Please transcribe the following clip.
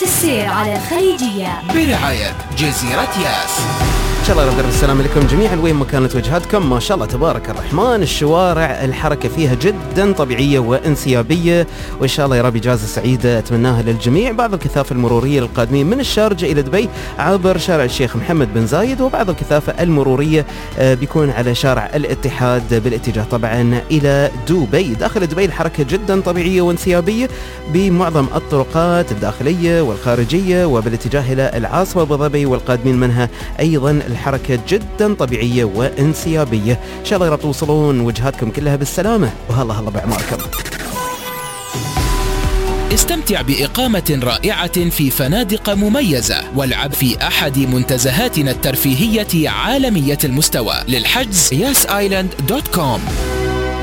السير على الخليجية برعاية جزيرة ياس. إن شاء الله رب السلام عليكم جميعا وين ما كانت وجهاتكم. ما شاء الله تبارك الرحمن، الشوارع الحركة فيها جدا طبيعية وانسيابية، وإن شاء الله يا رب إجازة سعيدة أتمناها للجميع. بعض الكثافة المرورية للقادمين من الشارجة إلى دبي عبر شارع الشيخ محمد بن زايد، وبعض الكثافة المرورية بيكون على شارع الاتحاد بالاتجاه طبعا إلى دبي. داخل دبي الحركة جدا طبيعية وانسيابية بمعظم الطرقات الداخلية والخارجية، وبالاتجاه إلى العاصمة أبو ظبي والقادمين منها أيضا الحركة جدا طبيعية وانسيابية. إن شاء الله يا رب توصلون وجهاتكم كلها بالسلامة، وهلا هلا بعماركم. استمتع بإقامة رائعة في فنادق مميزة، والعب في أحد منتزهاتنا الترفيهية عالمية المستوى. للحجز yasisland.com.